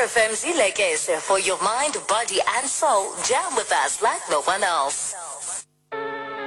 FM Zilekese for your mind, body, and soul. Jam with us like no one else.